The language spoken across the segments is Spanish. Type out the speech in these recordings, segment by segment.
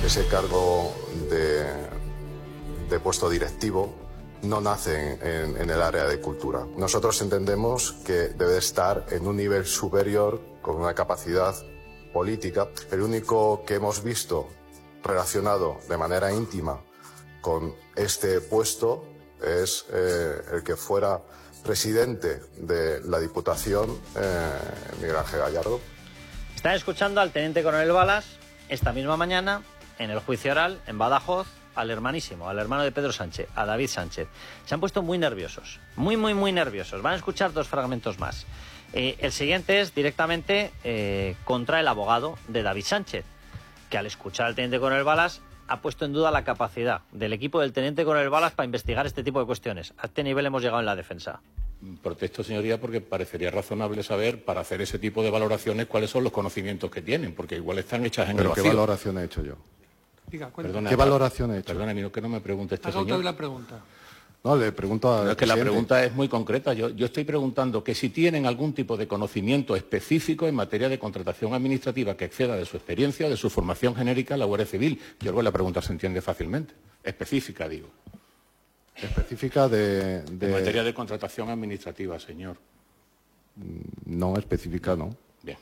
ese cargo de puesto directivo no nace en el área de cultura. Nosotros entendemos que debe estar en un nivel superior con una capacidad política. El único que hemos visto relacionado de manera íntima con este puesto es el que fuera presidente de la Diputación, Miguel Ángel Gallardo. Están escuchando al teniente coronel Balas esta misma mañana en el juicio oral en Badajoz al hermanísimo, al hermano de Pedro Sánchez, a David Sánchez. Se han puesto muy nerviosos, muy nerviosos. Van a escuchar dos fragmentos más. El siguiente es directamente contra el abogado de David Sánchez, que al escuchar al teniente coronel Balas ha puesto en duda la capacidad del equipo del teniente coronel Balas para investigar este tipo de cuestiones. A este nivel hemos llegado en la defensa. Protesto, señoría, porque parecería razonable saber, para hacer ese tipo de valoraciones, cuáles son los conocimientos que tienen, porque igual están hechas en el vacío. ¿Pero qué valoración he hecho yo? Diga, Perdona, ¿qué valoración he hecho? Perdóname, que no me pregunte este haga señor. usted la pregunta. No, le pregunto a... No, es que la pregunta es muy concreta. Yo estoy preguntando que si tienen algún tipo de conocimiento específico en materia de contratación administrativa que exceda de su experiencia o de su formación genérica en la Guardia Civil. Yo creo que la pregunta se entiende fácilmente. Específica, digo. Específica de... En materia de contratación administrativa, señor. No, específica no. Bien.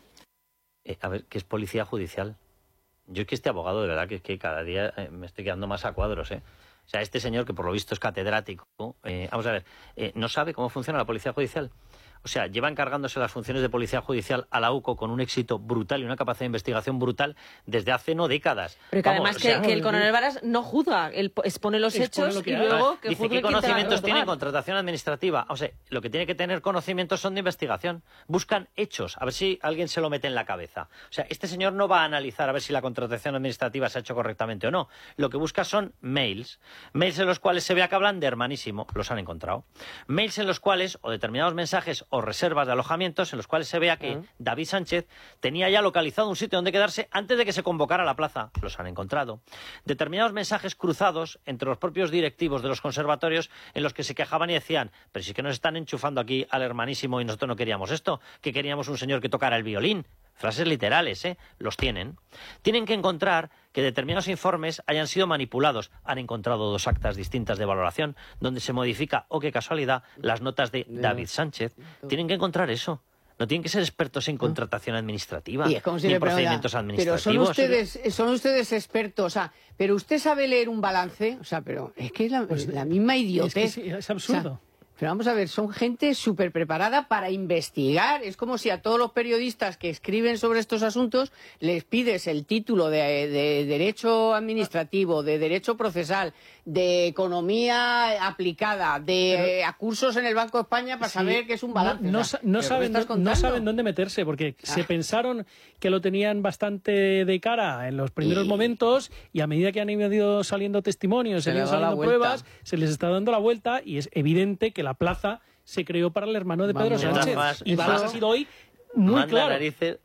A ver, ¿qué es policía judicial? Yo es que este abogado, de verdad, que es que cada día me estoy quedando más a cuadros, ¿eh? O sea, este señor, que por lo visto es catedrático, vamos a ver, ¿no sabe cómo funciona la policía judicial? O sea, lleva encargándose las funciones de policía judicial a la UCO con un éxito brutal y una capacidad de investigación brutal desde hace no décadas. Pero que además que el coronel Balas no juzga, él expone los hechos y luego que dice juzgue qué conocimientos tiene en contratación contratación administrativa. O sea, lo que tiene que tener conocimientos son de investigación. Buscan hechos, a ver si alguien se lo mete en la cabeza. O sea, este señor no va a analizar a ver si la contratación administrativa se ha hecho correctamente o no. Lo que busca son mails en los cuales se vea que hablan de hermanísimo, los han encontrado. Mails en los cuales, o determinados mensajes o reservas de alojamientos en los cuales se vea que David Sánchez tenía ya localizado un sitio donde quedarse antes de que se convocara a la plaza. Los han encontrado. Determinados mensajes cruzados entre los propios directivos de los conservatorios en los que se quejaban y decían, pero sí que nos están enchufando aquí al hermanísimo y nosotros no queríamos esto, que queríamos un señor que tocara el violín. Frases literales, los tienen. Tienen que encontrar que determinados informes hayan sido manipulados. Han encontrado 2 actas distintas de valoración donde se modifica, oh qué casualidad, las notas de David Sánchez. Tienen que encontrar eso. No tienen que ser expertos en contratación administrativa, y es como si ni le en procedimientos administrativos. Pero son ustedes expertos, o sea, pero usted sabe leer un balance, o sea, pero es que es la misma idiotez. Es absurdo. O sea, pero vamos a ver, son gente súper preparada para investigar. Es como si a todos los periodistas que escriben sobre estos asuntos les pides el título de Derecho Administrativo, de Derecho Procesal, de Economía Aplicada, de cursos en el Banco de España para saber qué es un balance. No saben dónde meterse, porque se pensaron que lo tenían bastante de cara en los primeros momentos y a medida que han ido saliendo testimonios, se han ido saliendo pruebas, se les está dando la vuelta y es evidente que la plaza se creó para el hermano de Pedro Sánchez. Y Balas ha sido hoy muy claro.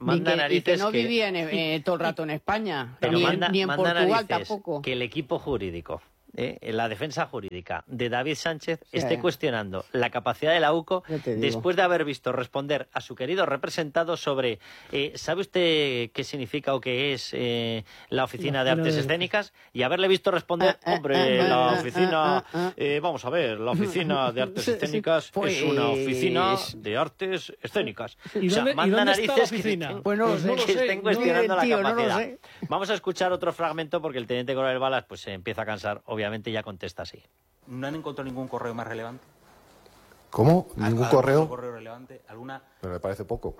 Y que no vivía todo el rato en España, ni en Portugal tampoco. Que el equipo jurídico, la defensa jurídica de David Sánchez esté cuestionando la capacidad de la UCO después de haber visto responder a su querido representado sobre ¿sabe usted qué significa o qué es la Oficina de Artes Escénicas? Y haberle visto responder, hombre, la oficina, vamos a ver, la Oficina de Artes Escénicas es una oficina de artes escénicas. ¿Y dónde, manda narices que estén cuestionando la capacidad. Vamos a escuchar otro fragmento porque el teniente coronel Balas pues se empieza a cansar. Obviamente ya contesta así. ¿No han encontrado ningún correo más relevante? ¿Cómo? ¿Ningún correo? ¿Correo relevante? ¿Alguna? Pero me parece poco.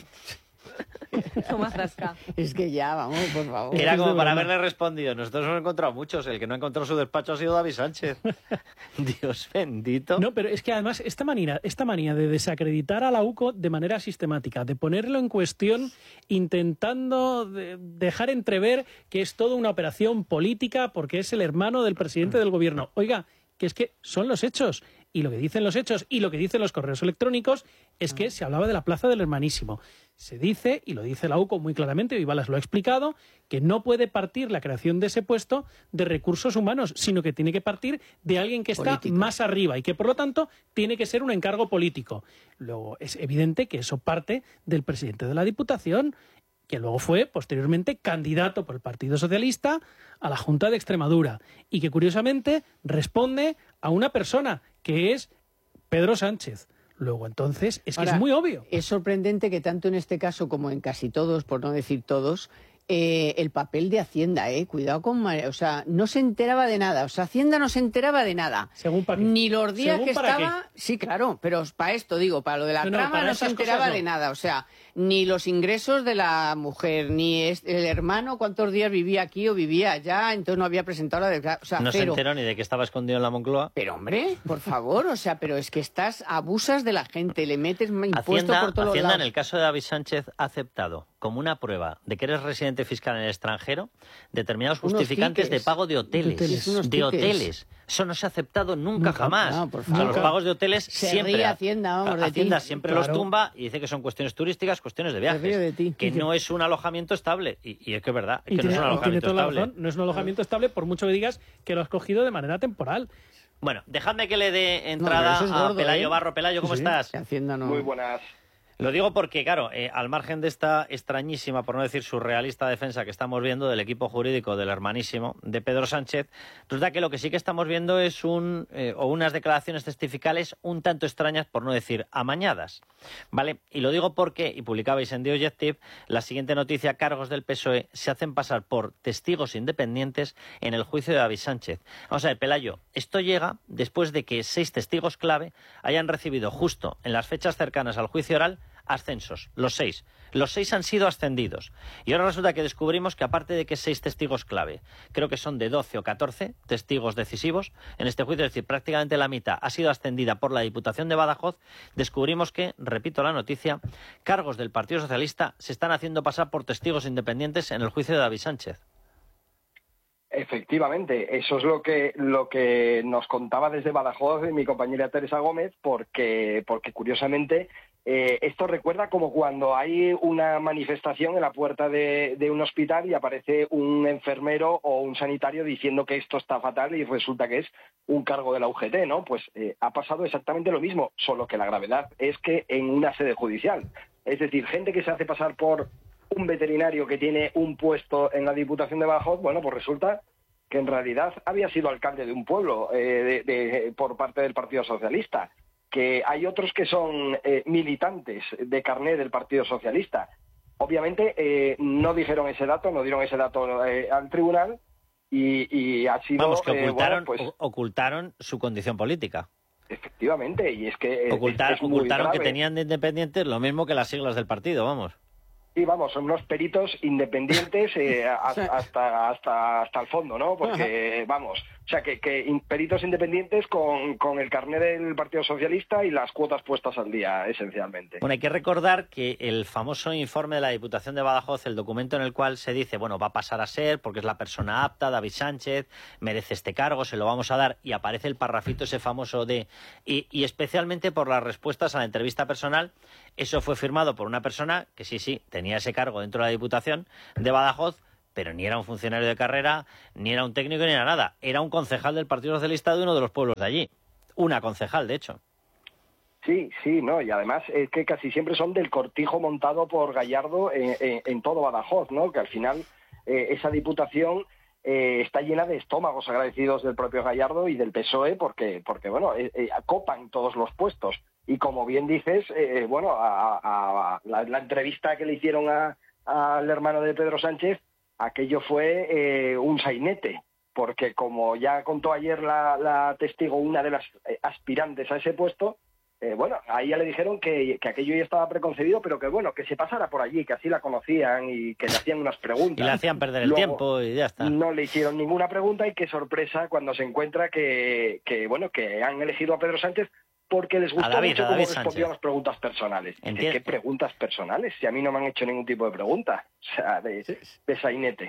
Toma zasca. Es que ya, vamos, por favor. Era como para haberle respondido. Nosotros hemos encontrado muchos. El que no ha encontrado su despacho ha sido David Sánchez. Dios bendito. No, pero es que además esta manía de desacreditar a la UCO de manera sistemática, de ponerlo en cuestión intentando dejar entrever que es toda una operación política porque es el hermano del presidente del gobierno. Oiga, que es que son los hechos. Y lo que dicen los hechos y lo que dicen los correos electrónicos es que se hablaba de la plaza del hermanísimo. Se dice, y lo dice la UCO muy claramente, y Balas lo ha explicado, que no puede partir la creación de ese puesto de recursos humanos, sino que tiene que partir de alguien que está más arriba y que, por lo tanto, tiene que ser un encargo político. Luego, es evidente que eso parte del presidente de la Diputación. que luego fue posteriormente candidato por el Partido Socialista a la Junta de Extremadura y que curiosamente responde a una persona que es Pedro Sánchez. Luego, entonces, Ahora, es muy obvio. Es sorprendente que tanto en este caso como en casi todos, por no decir todos, el papel de Hacienda, cuidado con... O sea, no se enteraba de nada. O sea, Hacienda no se enteraba de nada. Según para qué. Ni los días Según que para estaba... qué. Sí, claro, pero para esto digo, para lo de la trama para no se esas enteraba cosas no. de nada. O sea, ni los ingresos de la mujer, ni el hermano cuántos días vivía aquí o vivía allá, entonces no había presentado la declaración. O sea, No se cero. enteró ni de que estaba escondido en la Moncloa. Pero hombre, por favor, o sea, pero es que abusas de la gente, le metes impuestos por todos Hacienda lados. en el caso de David Sánchez ha aceptado como una prueba de que eres residente fiscal en el extranjero determinados Unos justificantes tickets. de pago de hoteles. Unos De tickets. hoteles. Eso no se ha aceptado nunca jamás. no, por O sea, favor. los pagos de hoteles Se siempre. ríe Hacienda, vamos, de Hacienda ti. siempre Claro. los tumba y dice que son cuestiones turísticas, cuestiones de viajes. ríe de ti. Que no es un alojamiento estable. Y es que es verdad, es Y que no es tiene, un tiene alojamiento toda la estable. razón, no es un alojamiento estable por mucho que digas que lo has cogido de manera temporal. Bueno, dejadme que le dé entrada eso es a gordo, Pelayo ¿eh? Barro. Pelayo, ¿cómo Sí, sí. estás? Que Hacienda no... Muy buenas. Lo digo porque, claro, al margen de esta extrañísima, por no decir surrealista defensa que estamos viendo del equipo jurídico del hermanísimo de Pedro Sánchez, resulta que lo que sí que estamos viendo es unas declaraciones testificales un tanto extrañas, por no decir amañadas, ¿vale? Y lo digo porque, y publicabais en The Objective, la siguiente noticia: cargos del PSOE se hacen pasar por testigos independientes en el juicio de David Sánchez. Vamos a ver, Pelayo, esto llega después de que 6 testigos clave hayan recibido justo en las fechas cercanas al juicio oral ascensos, los 6. Los 6 han sido ascendidos. Y ahora resulta que descubrimos que aparte de que 6 testigos clave, creo que son de 12 o 14 testigos decisivos en este juicio, es decir, prácticamente la mitad ha sido ascendida por la Diputación de Badajoz, descubrimos que, repito la noticia, cargos del Partido Socialista se están haciendo pasar por testigos independientes en el juicio de David Sánchez. Efectivamente, eso es lo que nos contaba desde Badajoz mi compañera Teresa Gómez, porque curiosamente esto recuerda como cuando hay una manifestación en la puerta de un hospital y aparece un enfermero o un sanitario diciendo que esto está fatal y resulta que es un cargo de la UGT, ¿no? Pues ha pasado exactamente lo mismo, solo que la gravedad es que en una sede judicial. Es decir, gente que se hace pasar por un veterinario que tiene un puesto en la Diputación de Badajoz, bueno, pues resulta que en realidad había sido alcalde de un pueblo por parte del Partido Socialista, que hay otros que son militantes de carné del Partido Socialista. Obviamente no dijeron ese dato, no dieron ese dato al tribunal y ha sido... Vamos, que ocultaron, bueno, pues, ocultaron su condición política. efectivamente, y es que... Ocultaron es muy que grave. tenían de independientes lo mismo que las siglas del partido, vamos. Sí, vamos, son unos peritos independientes hasta el fondo, ¿no? Porque, vamos, o sea, que peritos independientes con el carné del Partido Socialista y las cuotas puestas al día, esencialmente. Bueno, hay que recordar que el famoso informe de la Diputación de Badajoz, el documento en el cual se dice, bueno, va a pasar a ser, porque es la persona apta, David Sánchez, merece este cargo, se lo vamos a dar, y aparece el parrafito ese famoso de... Y especialmente por las respuestas a la entrevista personal, eso fue firmado por una persona que sí, tenía ese cargo dentro de la Diputación de Badajoz, pero ni era un funcionario de carrera, ni era un técnico, ni era nada. Era un concejal del Partido Socialista de uno de los pueblos de allí. Una concejal, de hecho. Sí, no, y además es que casi siempre son del cortijo montado por Gallardo en todo Badajoz, ¿no? Que al final esa diputación está llena de estómagos agradecidos del propio Gallardo y del PSOE porque bueno, copan todos los puestos. Y como bien dices, bueno, la entrevista que le hicieron al hermano de Pedro Sánchez, aquello fue un sainete, porque como ya contó ayer la testigo, una de las aspirantes a ese puesto, bueno, ahí ya le dijeron que aquello ya estaba preconcebido, pero que bueno, que se pasara por allí, que así la conocían y que le hacían unas preguntas. Y le hacían perder el tiempo y ya está. No le hicieron ninguna pregunta y qué sorpresa cuando se encuentra que bueno, que han elegido a Pedro Sánchez porque les gustó mucho cómo respondió a las preguntas personales. ¿De qué preguntas personales? Si a mí no me han hecho ningún tipo de pregunta, o sea, de sainete.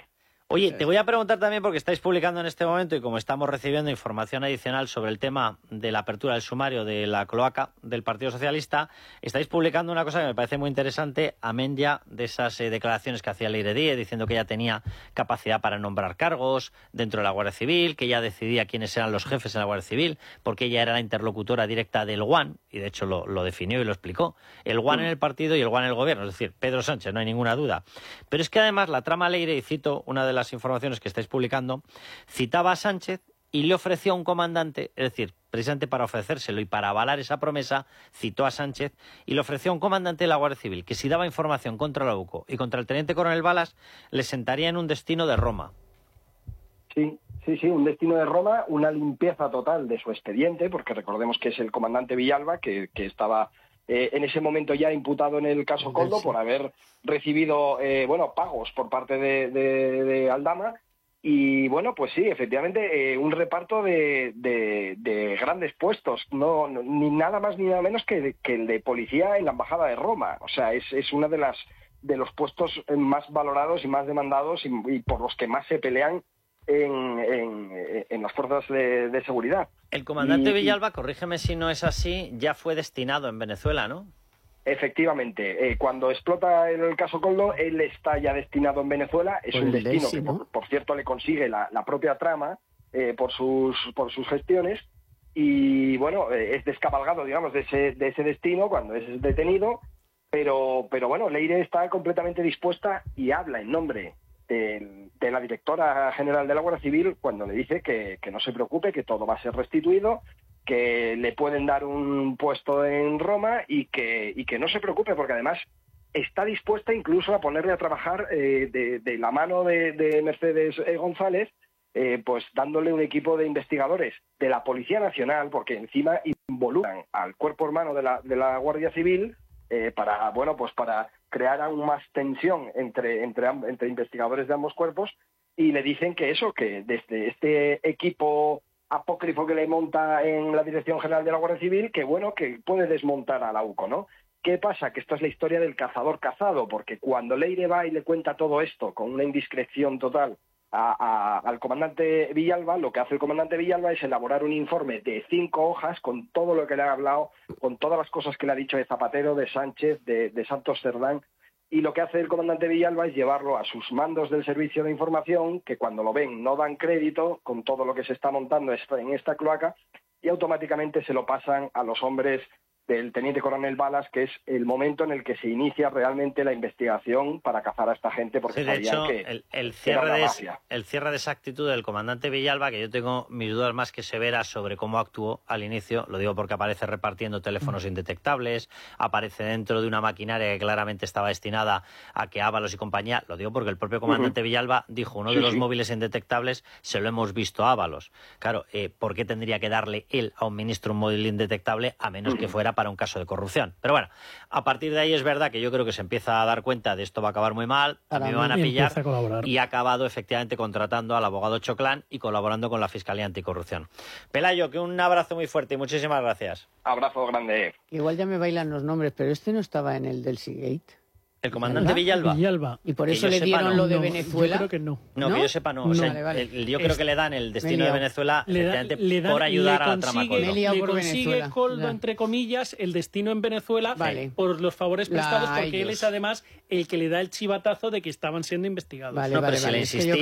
Oye, te voy a preguntar también, porque estáis publicando en este momento y como estamos recibiendo información adicional sobre el tema de la apertura del sumario de la cloaca del Partido Socialista, estáis publicando una cosa que me parece muy interesante, amén ya de esas declaraciones que hacía Leire Díez, diciendo que ella tenía capacidad para nombrar cargos dentro de la Guardia Civil, que ella decidía quiénes eran los jefes en la Guardia Civil, porque ella era la interlocutora directa del GUAN, y de hecho lo definió y lo explicó, el GUAN en el partido y el GUAN en el gobierno, es decir, Pedro Sánchez, no hay ninguna duda. Pero es que además la trama Leire, y cito una de las informaciones que estáis publicando, citaba a Sánchez y le ofreció a un comandante, es decir, precisamente para ofrecérselo y para avalar esa promesa, citó a Sánchez y le ofreció a un comandante de la Guardia Civil que si daba información contra la UCO y contra el teniente coronel Balas, le sentaría en un destino de Roma. Sí, un destino de Roma, una limpieza total de su expediente, porque recordemos que es el comandante Villalba, que estaba en ese momento ya imputado en el caso Koldo por haber recibido pagos por parte de Aldama. Y bueno, pues sí, efectivamente, un reparto de grandes puestos, ni nada más ni nada menos que el de policía en la embajada de Roma. O sea, es una de los puestos más valorados y más demandados y por los que más se pelean en las fuerzas de seguridad. El comandante Villalba, corrígeme si no es así, ya fue destinado en Venezuela, ¿no? Efectivamente, cuando explota el caso Koldo, él está ya destinado en Venezuela, es un destino que por cierto le consigue la propia trama por sus gestiones, y bueno, es descabalgado, digamos, de ese destino cuando es detenido, pero bueno, Leire está completamente dispuesta y habla en nombre de la directora general de la Guardia Civil cuando le dice que no se preocupe, que todo va a ser restituido, que le pueden dar un puesto en Roma y que no se preocupe, porque además está dispuesta incluso a ponerle a trabajar de la mano de Mercedes González, pues dándole un equipo de investigadores de la Policía Nacional, porque encima involucran al cuerpo hermano de la Guardia Civil para crear aún más tensión entre investigadores de ambos cuerpos, y le dicen que desde este equipo apócrifo que le monta en la Dirección General de la Guardia Civil, que puede desmontar a la UCO, ¿no? ¿Qué pasa? Que esta es la historia del cazador cazado, porque cuando Leire va y le cuenta todo esto con una indiscreción total al comandante Villalba, lo que hace el comandante Villalba es elaborar un informe de 5 hojas con todo lo que le ha hablado, con todas las cosas que le ha dicho de Zapatero, de Sánchez, de Santos Cerdán, y lo que hace el comandante Villalba es llevarlo a sus mandos del servicio de información, que cuando lo ven no dan crédito con todo lo que se está montando en esta cloaca, y automáticamente se lo pasan a los hombres del teniente coronel Balas, que es el momento en el que se inicia realmente la investigación para cazar a esta gente, porque sí, de sabían hecho, que el cierre de esa actitud del comandante Villalba, que yo tengo mis dudas más que severas sobre cómo actuó al inicio, lo digo porque aparece repartiendo teléfonos indetectables, aparece dentro de una maquinaria que claramente estaba destinada a que Ábalos y compañía, lo digo porque el propio comandante Villalba dijo, uno de los móviles indetectables se lo hemos visto a Ábalos. Claro, ¿por qué tendría que darle él a un ministro un móvil indetectable a menos que fuera para un caso de corrupción? Pero bueno, a partir de ahí es verdad que yo creo que se empieza a dar cuenta de esto va a acabar muy mal, a mí me van a pillar, y ha acabado efectivamente contratando al abogado Choclán y colaborando con la Fiscalía Anticorrupción. Pelayo, que un abrazo muy fuerte y muchísimas gracias. Abrazo grande. Igual ya me bailan los nombres, pero este no estaba en el del Seagate. ¿El comandante Villalba? Y por eso le dieron lo de Venezuela. Yo creo que no. No, que yo sepa no. O sea, vale. Yo creo que le dan el destino de Venezuela por ayudar a la trama Koldo. Le consigue Koldo, entre comillas, el destino en Venezuela por los favores prestados, porque él es además el que le da el chivatazo de que estaban siendo investigados. Pero si le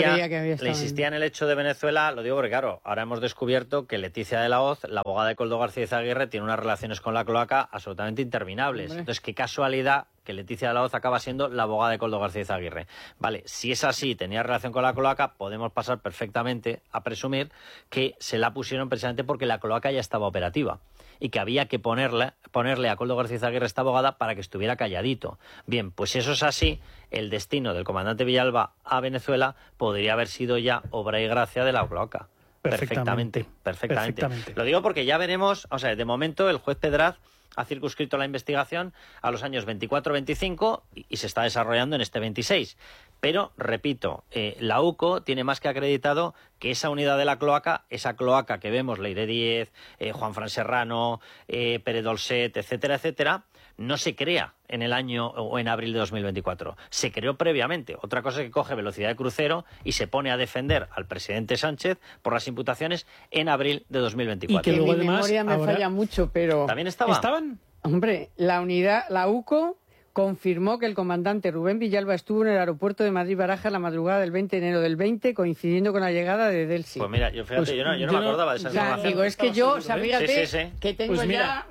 insistía en el hecho de Venezuela, lo digo porque claro, ahora hemos descubierto que Leticia de la Hoz, la abogada de Koldo García Izaguirre, tiene unas relaciones con la cloaca absolutamente interminables. Entonces, qué casualidad que Leticia de la Hoz acaba siendo la abogada de Koldo García Izaguirre. Vale, si es así, tenía relación con la cloaca, podemos pasar perfectamente a presumir que se la pusieron precisamente porque la cloaca ya estaba operativa y que había que ponerle a Koldo García Izaguirre esta abogada para que estuviera calladito. Bien, pues si eso es así, el destino del comandante Villalba a Venezuela podría haber sido ya obra y gracia de la cloaca. Perfectamente. Lo digo porque ya veremos, o sea, de momento el juez Pedraz ha circunscrito la investigación a los años 24-25 y se está desarrollando en este 26. Pero, repito, la UCO tiene más que acreditado que esa unidad de la cloaca, esa cloaca que vemos, Leire Díez, Juan Fran Serrano, Pérez Dolcet, etcétera, etcétera, no se crea en el año o en abril de 2024. Se creó previamente. Otra cosa es que coge velocidad de crucero y se pone a defender al presidente Sánchez por las imputaciones en abril de 2024. Y que luego, mi memoria me falla mucho, pero... ¿También estaban? Hombre, la UCO confirmó que el comandante Rubén Villalba estuvo en el aeropuerto de Madrid-Barajas la madrugada del 20 de enero del 20, coincidiendo con la llegada de Delsi. Pues mira, yo no me acordaba de esa información. Digo, es que yo, fíjate, que tengo pues ya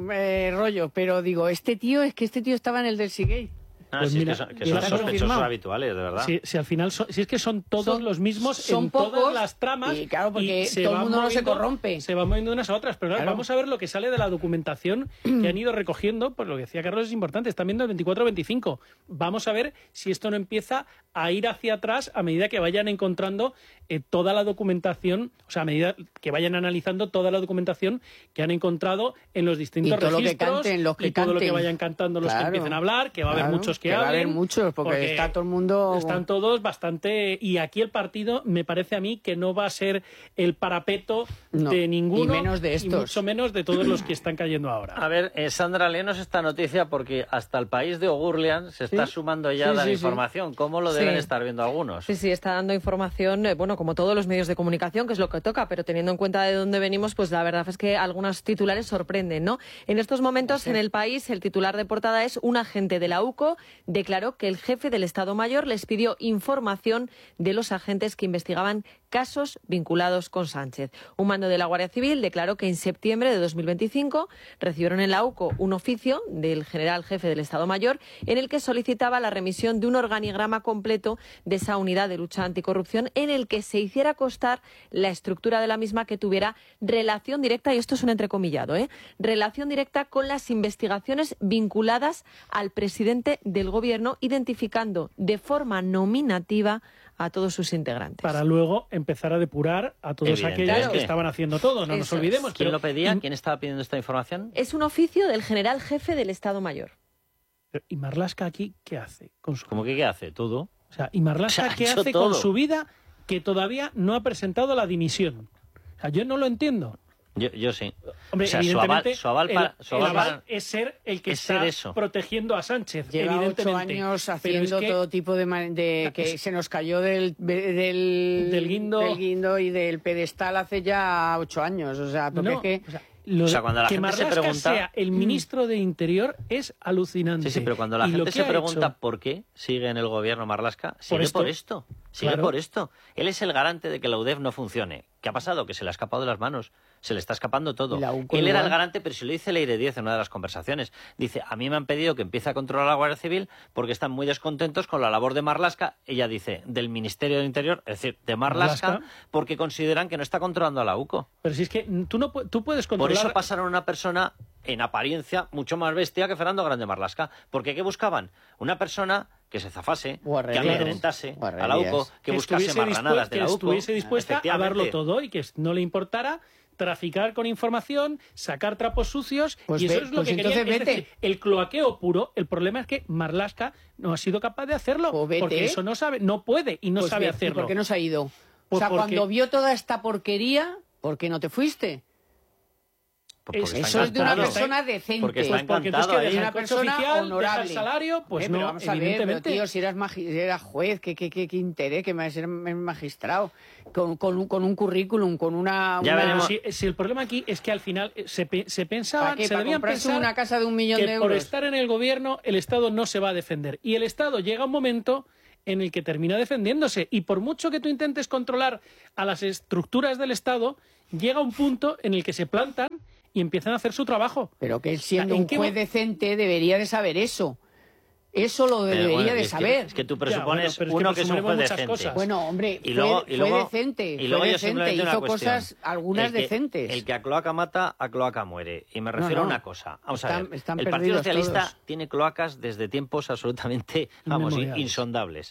rollo, pero digo, este tío estaba en el Delsi Gate. Pues mira, que son sospechosos habituales, de verdad. Si al final, si es que son todos los mismos son en pocos, todas las tramas. Y claro, porque todo el mundo no se corrompe. Se van moviendo unas a otras. Pero claro, vamos a ver lo que sale de la documentación que han ido recogiendo. Pues lo que decía Carlos es importante. Están viendo el 24-25. Vamos a ver si esto no empieza a ir hacia atrás a medida que vayan encontrando toda la documentación, o sea, a medida que vayan analizando toda la documentación que han encontrado en los distintos registros y todo lo que vayan cantando los que empiecen a hablar, que va a haber muchos que hablen. Va a haber muchos, porque está todo el mundo... Están todos bastante... Y aquí el partido, me parece a mí, que no va a ser el parapeto de ninguno. Y menos de estos. Y mucho menos de todos los que están cayendo ahora. A ver, Sandra, léenos esta noticia porque hasta el país de Ogurlian se está sumando ya la información. ¿Cómo lo deben estar viendo algunos? Sí, está dando información, bueno, como todos los medios de comunicación, que es lo que toca, pero teniendo en cuenta de dónde venimos, pues la verdad es que algunos titulares sorprenden, ¿no? En estos momentos, en el país, el titular de portada es: un agente de la UCO declaró que el jefe del Estado Mayor les pidió información de los agentes que investigaban casos vinculados con Sánchez. Un mando de la Guardia Civil declaró que en septiembre de 2025 recibieron en la UCO un oficio del general jefe del Estado Mayor en el que solicitaba la remisión de un organigrama completo de esa unidad de lucha anticorrupción en el que se hiciera constar la estructura de la misma que tuviera relación directa, y esto es un entrecomillado, relación directa con las investigaciones vinculadas al presidente del Gobierno, identificando de forma nominativa a todos sus integrantes. Para luego empezar a depurar a todos aquellos que estaban haciendo todo, no nos olvidemos. ¿Quién lo pedía? ¿Quién estaba pidiendo esta información? Es un oficio del general jefe del Estado Mayor. ¿Y Marlaska aquí qué hace con su vida? ¿Cómo que qué hace? ¿Todo? O sea, ¿y Marlaska qué hace con su vida que todavía no ha presentado la dimisión? O sea, yo no lo entiendo. Yo sí. Hombre, o sea, evidentemente, su aval es ser el que está protegiendo a Sánchez. Lleva evidentemente. 8 años haciendo todo tipo de que se nos cayó del guindo y del pedestal hace ya 8 años. O sea, porque es que... cuando la gente se pregunta... sea el ministro de Interior es alucinante. Sí, pero cuando la gente se pregunta por qué sigue en el gobierno Marlaska, sigue por esto. Sigue por esto. Él es el garante de que la UDEF no funcione. ¿Qué ha pasado? Que se le ha escapado de las manos. Se le está escapando todo. Él era el garante, pero si lo dice Leire Díez en una de las conversaciones. Dice, a mí me han pedido que empiece a controlar a la Guardia Civil porque están muy descontentos con la labor de Marlaska. Ella dice, del Ministerio del Interior, es decir, de Marlaska, porque consideran que no está controlando a la UCO. Pero si es que tú puedes controlar... Por eso pasaron a una persona, en apariencia, mucho más bestia que Fernando Grande Marlaska. Porque ¿qué buscaban? Una persona que se zafase, que amedrentase a la UCO, que buscase marranadas de la UCO. Que estuviese dispuesta a darlo todo y que no le importara traficar con información, sacar trapos sucios, y eso es lo que querían. Es decir, el cloaqueo puro. El problema es que Marlaska no ha sido capaz de hacerlo, porque eso no sabe, no puede y no sabe hacerlo. ¿Y por qué no se ha ido? O sea, cuando vio toda esta porquería, ¿por qué no te fuiste? Eso es de una persona decente. Porque está encantado porque es una persona honorable. El salario, pues no, vamos a ver, pero, tío, si eras juez, ¿qué interés? Que me ser magistrado. Con un currículum, con una... Ya veremos. Si el problema aquí es que al final se pensaban, se debían pensar una casa de 1 millón de euros. Por estar en el gobierno, el Estado no se va a defender. Y el Estado llega un momento en el que termina defendiéndose. Y por mucho que tú intentes controlar a las estructuras del Estado, llega un punto en el que se plantan y empiezan a hacer su trabajo. Pero que él, siendo un juez decente, debería de saber eso. Eso lo debería de saber. Es que tú presupones uno que es un juez decente. Cosas. Bueno, hombre, fue decente. Y luego hizo cosas, algunas decentes. El que a cloaca mata, a cloaca muere. Y me refiero a una cosa. Vamos a ver. El Partido Socialista tiene cloacas desde tiempos absolutamente, insondables.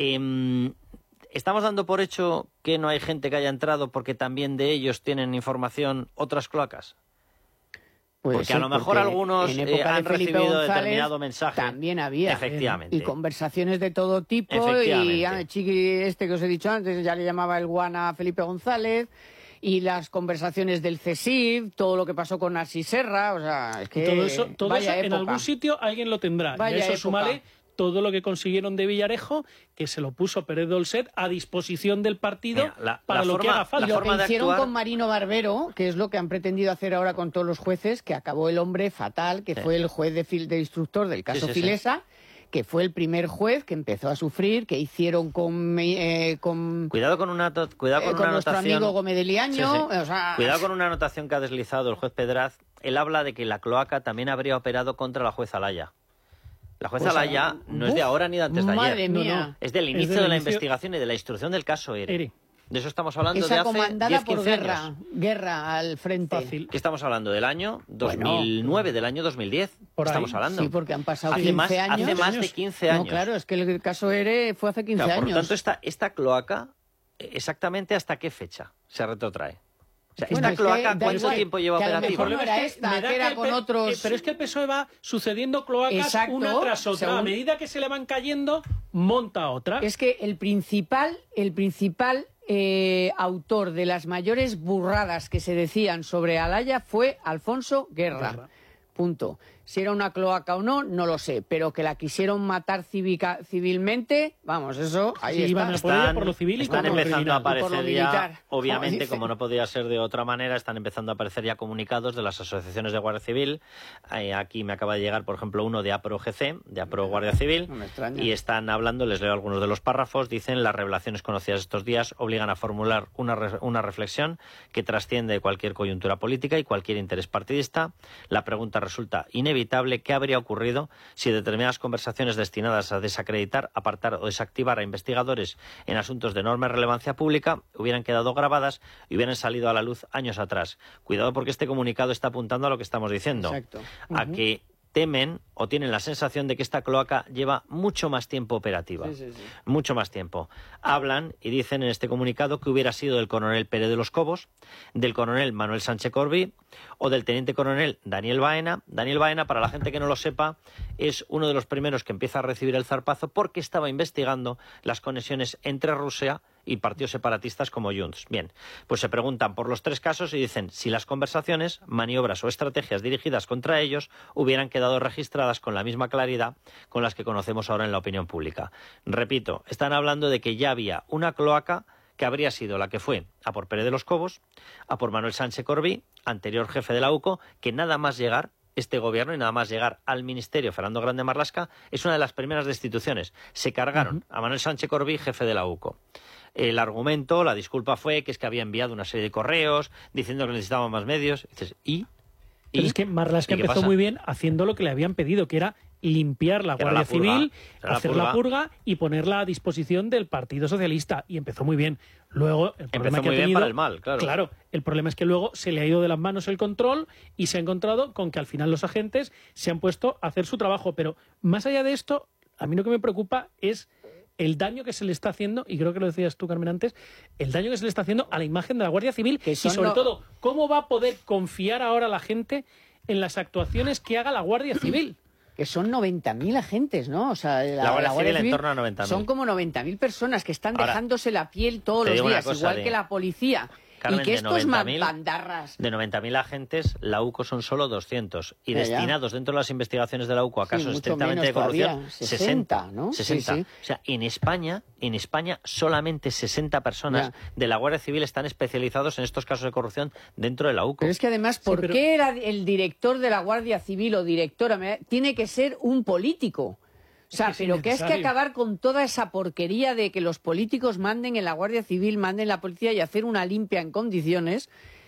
¿Estamos dando por hecho que no hay gente que haya entrado porque también de ellos tienen información otras cloacas? Porque a lo mejor algunos han recibido determinado mensaje. También había. Efectivamente. Y conversaciones de todo tipo. Y Chiqui, que os he dicho antes, ya le llamaba el guana a Felipe González. y las conversaciones del CSIC, todo lo que pasó con Narcís Serra, o sea, es que todo eso vaya en época. algún sitio alguien lo tendrá. Vaya y a eso época. súmale todo lo que consiguieron de Villarejo, que se lo puso Pérez Dolcet a disposición del partido para lo que haga falta. Lo que hicieron con Marino Barbero, que es lo que han pretendido hacer ahora con todos los jueces, que acabó el hombre fatal, que fue el juez de instructor del caso Filesa, que fue el primer juez que empezó a sufrir, que hicieron con Cuidado con una nuestro anotación. amigo Gómez de Liaño. Sí, sí. O sea, Cuidado con una anotación que ha deslizado el juez Pedraz. Él habla de que la cloaca también habría operado contra la jueza Laya. La jueza Laya no es de ahora ni de antes de ayer. Madre mía. No. Es del inicio de la investigación y de la instrucción del caso ERE. De eso estamos hablando de esa hace comandada 10, por 15 guerra, años. guerra al frente. Fácil. ¿Qué estamos hablando? ¿Del año 2009, del año 2010? Por ahí. Estamos hablando. Sí, porque han pasado hace 15 años. Hace más de 15 años. No, claro, es que el caso ERE fue hace 15 Claro, años. por lo tanto, esta cloaca, exactamente hasta qué fecha se retrotrae. O sea, Bueno, esta es que cloaca, da ¿cuánto igual, tiempo lleva que a lo operativa? mejor no era esta, me da que era el con otros... pero es que el PSOE va sucediendo cloacas Exacto, una tras otra. según- A medida que se le van cayendo, monta otra. Es que el principal autor de las mayores burradas que se decían sobre Alaya fue Alfonso Guerra. Punto. Si era una cloaca o no, no lo sé, pero que la quisieron matar civilmente, vamos, eso ahí Sí, está. iban a por ella por lo civil y Están por lo empezando a criminal. Y por lo aparecer ya, militar, obviamente, como como dicen. no podía ser de otra manera, están empezando a aparecer ya comunicados de las asociaciones de Guardia Civil. Aquí me acaba de llegar, por ejemplo, uno de APRO-GC, de APRO Guardia Civil, No me extraña. y están hablando, les leo algunos de los párrafos, dicen: las revelaciones conocidas estos días obligan a formular una reflexión que trasciende cualquier coyuntura política y cualquier interés partidista. La pregunta resulta inevitable: ¿qué habría ocurrido si determinadas conversaciones destinadas a desacreditar, apartar o desactivar a investigadores en asuntos de enorme relevancia pública hubieran quedado grabadas y hubieran salido a la luz años atrás? Cuidado, porque este comunicado está apuntando a lo que estamos diciendo, Exacto. a que temen o tienen la sensación de que esta cloaca lleva mucho más tiempo operativa. Mucho más tiempo. Hablan y dicen en este comunicado que hubiera sido del coronel Pérez de los Cobos, del coronel Manuel Sánchez Corbí o del teniente coronel Daniel Baena. Daniel Baena, para la gente que no lo sepa, es uno de los primeros que empieza a recibir el zarpazo porque estaba investigando las conexiones entre Rusia y partidos separatistas como Junts. Bien, pues se preguntan por los tres casos y dicen si las conversaciones, maniobras o estrategias dirigidas contra ellos hubieran quedado registradas con la misma claridad con las que conocemos ahora en la opinión pública. Repito, están hablando de que ya había una cloaca que habría sido la que fue a por Pérez de los Cobos, a por Manuel Sánchez Corbí, anterior jefe de la UCO, que nada más llegar este gobierno y nada más llegar al ministerio Fernando Grande Marlaska es una de las primeras destituciones. Se cargaron a Manuel Sánchez Corbí, jefe de la UCO. El argumento, la disculpa fue que es que había enviado una serie de correos diciendo que necesitaban más medios. Y dices, Pero es que Marlaska ¿Y qué empezó pasa? muy bien haciendo lo que le habían pedido, que era limpiar la Que era Guardia la purga, Civil, era la hacer purga. la purga y ponerla a disposición del Partido Socialista. Y empezó muy bien. Luego, el problema Empezó que ha muy bien tenido, para el mal, claro. Claro, el problema es que luego se le ha ido de las manos el control y se ha encontrado con que al final los agentes se han puesto a hacer su trabajo. Pero más allá de esto, a mí lo que me preocupa es el daño que se le está haciendo, y creo que lo decías tú, Carmen, antes, el daño que se le está haciendo a la imagen de la Guardia Civil y sobre todo, ¿cómo va a poder confiar ahora la gente en las actuaciones que haga la Guardia Civil? Que son 90.000 agentes, ¿no? O sea, La Guardia Civil en torno a 90.000. Son como 90.000 personas que están Ahora, dejándose la piel todos te los digo una días, cosa, igual que la policía. Carmen, y que de estos 90.000 bandarras... De 90.000 agentes, la UCO son solo 200. Y Ya, ya. destinados dentro de las investigaciones de la UCO a Sí, casos mucho estrictamente menos de corrupción, todavía, 60, ¿no? 60. Sí, sí. O sea, en España solamente 60 personas Ya. de la Guardia Civil están especializados en estos casos de corrupción dentro de la UCO. Pero es que además, ¿por qué el director de la Guardia Civil o directora tiene que ser un político? O sea, Es que es pero que es que innecesario. acabar con toda esa porquería de que los políticos manden en la Guardia Civil, manden en la policía y hacer una limpia en condiciones.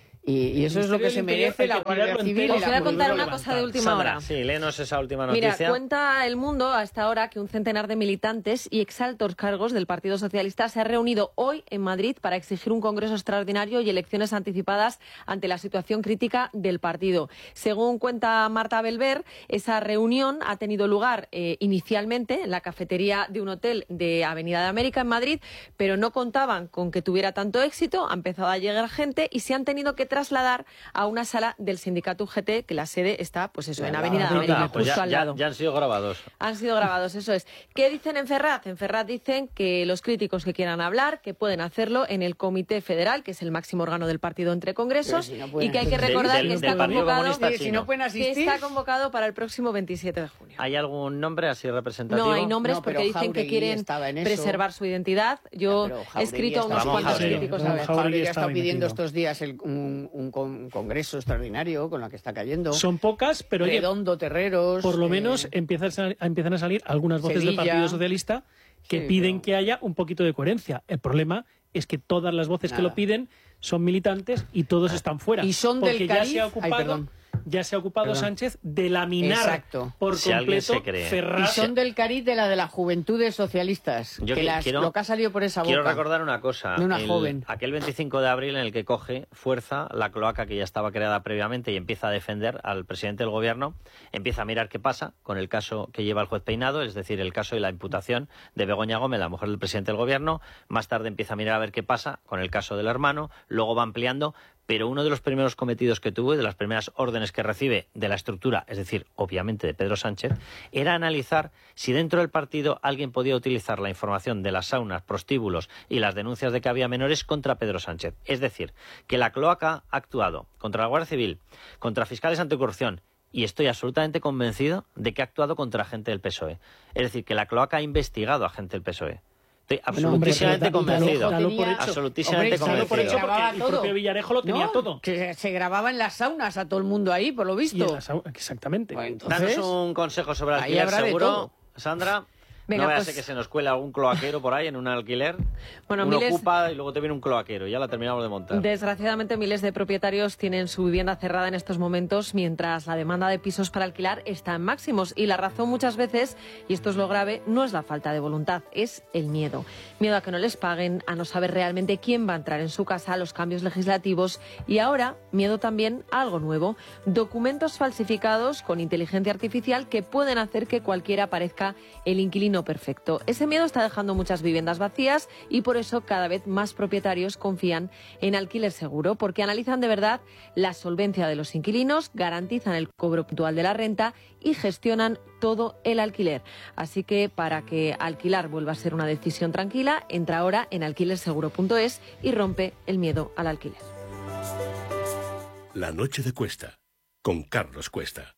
Y eso es lo que se merece la Guardia Civil. Os voy a contar una cosa de última Sandra, hora. sí, léenos esa última Mira, noticia. cuenta El Mundo a esta hora que un centenar de militantes y exaltos cargos del Partido Socialista se ha reunido hoy en Madrid para exigir un congreso extraordinario y elecciones anticipadas ante la situación crítica del partido. Según cuenta Marta Belver, esa reunión ha tenido lugar inicialmente en la cafetería de un hotel de Avenida de América en Madrid, pero no contaban con que tuviera tanto éxito, ha empezado a llegar gente y se han tenido que trasladar a una sala del sindicato UGT, que la sede está, pues eso, en Avenida de América, América, pues justo al lado. Ya han sido grabados. Han sido grabados, eso es. ¿Qué dicen en Ferraz? En Ferraz dicen que los críticos que quieran hablar, que pueden hacerlo en el Comité Federal, que es el máximo órgano del partido entre congresos, y que hay que recordar que está convocado, está convocado para el próximo 27 de junio. ¿Hay algún nombre así representativo? No hay nombres porque dicen que quieren preservar su identidad. Yo he escrito a unos cuantos críticos. Jauregui ha estado pidiendo estos días un congreso extraordinario con la que está cayendo. Son pocas, pero Redondo, Terreros... Por lo menos empiezan a salir algunas voces Sevilla, del Partido Socialista que piden que haya un poquito de coherencia. El problema es que todas las voces que lo piden son militantes y todos están fuera. Y son porque del ya cariz... ya se ha ocupado Sánchez de laminar por completo Ferraz. Y son del cariz de las juventudes socialistas, lo que ha salido por esa boca. Quiero recordar una cosa. De una joven. Aquel 25 de abril en el que coge fuerza la cloaca que ya estaba creada previamente y empieza a defender al presidente del gobierno, empieza a mirar qué pasa con el caso que lleva el juez Peinado, es decir, el caso de la imputación de Begoña Gómez, la mujer del presidente del gobierno. Más tarde empieza a mirar a ver qué pasa con el caso del hermano, luego va ampliando. Pero uno de los primeros cometidos que tuvo y de las primeras órdenes que recibe de la estructura, es decir, obviamente de Pedro Sánchez, era analizar si dentro del partido alguien podía utilizar la información de las saunas, prostíbulos y las denuncias de que había menores contra Pedro Sánchez. Es decir, que la cloaca ha actuado contra la Guardia Civil, contra fiscales anticorrupción, y estoy absolutamente convencido de que ha actuado contra gente del PSOE. Es decir, que la cloaca ha investigado a gente del PSOE. Estoy absolutísimamente convencido. Absolutísimamente convencido. Por hecho, porque el propio Villarejo lo tenía todo. Que se grababa en las saunas a todo el mundo ahí, por lo visto. Exactamente. Pues entonces, danos un consejo sobre alquiler seguro, Sandra. Venga, no vaya a pues... ser que se nos cuele algún cloaquero por ahí en un alquiler. Bueno, uno ocupa y luego te viene un cloaquero. Ya la terminamos de montar. Desgraciadamente, miles de propietarios tienen su vivienda cerrada en estos momentos, mientras la demanda de pisos para alquilar está en máximos. Y la razón muchas veces, y esto es lo grave, no es la falta de voluntad, es el miedo. Miedo a que no les paguen, a no saber realmente quién va a entrar en su casa, a los cambios legislativos y ahora miedo también a algo nuevo. Documentos falsificados con inteligencia artificial que pueden hacer que cualquiera parezca el inquilino perfecto. Ese miedo está dejando muchas viviendas vacías y por eso cada vez más propietarios confían en Alquiler Seguro, porque analizan de verdad la solvencia de los inquilinos, garantizan el cobro puntual de la renta y gestionan todo el alquiler. Así que para que alquilar vuelva a ser una decisión tranquila, entra ahora en alquilerseguro.es y rompe el miedo al alquiler. La noche de Cuesta, con Carlos Cuesta.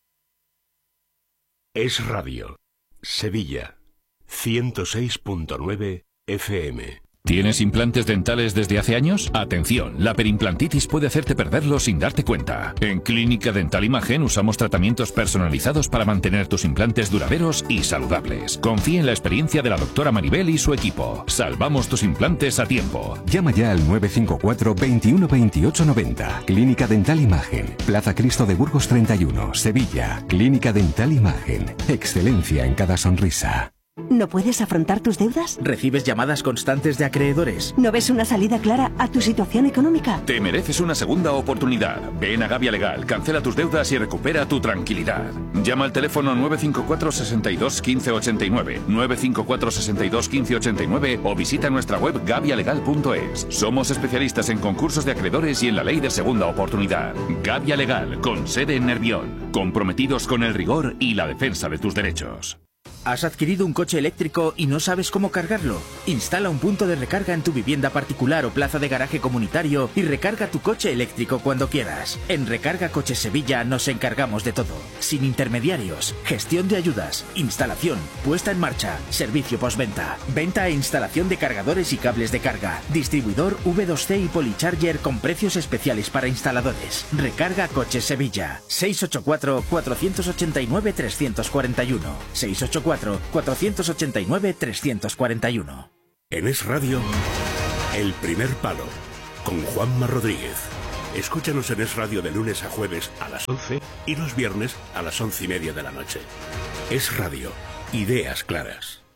Es Radio, Sevilla, 106.9 FM. ¿Tienes implantes dentales desde hace años? Atención, la perimplantitis puede hacerte perderlos sin darte cuenta. En Clínica Dental Imagen usamos tratamientos personalizados para mantener tus implantes duraderos y saludables. Confía en la experiencia de la doctora Maribel y su equipo. Salvamos tus implantes a tiempo. Llama ya al 954 21 28 90. Clínica Dental Imagen, Plaza Cristo de Burgos 31, Sevilla. Clínica Dental Imagen, excelencia en cada sonrisa. ¿No puedes afrontar tus deudas? ¿Recibes llamadas constantes de acreedores? ¿No ves una salida clara a tu situación económica? Te mereces una segunda oportunidad. Ven a Gavia Legal, cancela tus deudas y recupera tu tranquilidad. Llama al teléfono 954 62 15 89, 954 62 15 89 o visita nuestra web gavialegal.es. Somos especialistas en concursos de acreedores y en la ley de segunda oportunidad. Gavia Legal, con sede en Nervión, comprometidos con el rigor y la defensa de tus derechos. ¿Has adquirido un coche eléctrico y no sabes cómo cargarlo? Instala un punto de recarga en tu vivienda particular o plaza de garaje comunitario y recarga tu coche eléctrico cuando quieras. En Recarga Coches Sevilla nos encargamos de todo. Sin intermediarios, gestión de ayudas, instalación, puesta en marcha, servicio postventa, venta e instalación de cargadores y cables de carga, distribuidor V2C y Polycharger con precios especiales para instaladores. Recarga Coches Sevilla. 684 489 341. 684 489 341. En Es Radio, El Primer Palo, con Juanma Rodríguez. Escúchanos en Es Radio de lunes a jueves a las 11 y los viernes a las 11:30 de la noche. Es Radio, ideas claras.